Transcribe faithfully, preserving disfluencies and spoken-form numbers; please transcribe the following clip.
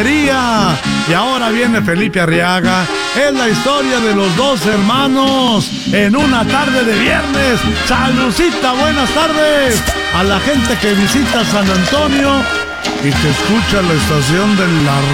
Taquería. Y ahora viene Felipe Arriaga. Es la historia de los dos hermanos en una tarde de viernes. Salucita, buenas tardes a la gente que visita San Antonio y que escucha la estación de la